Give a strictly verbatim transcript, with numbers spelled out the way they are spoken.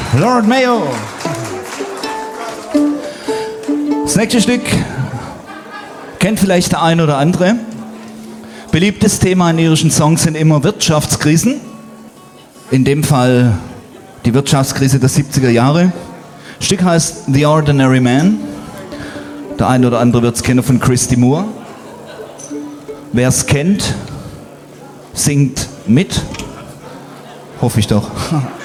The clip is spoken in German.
Lord Mayo. Das nächste Stück kennt vielleicht der ein oder andere. Beliebtes Thema in irischen Songs sind immer Wirtschaftskrisen. In dem Fall die Wirtschaftskrise der siebziger Jahre. Das Stück heißt The Ordinary Man. Der eine oder andere wird es kennen von Christy Moore. Wer es kennt, singt mit. Hoffe ich doch.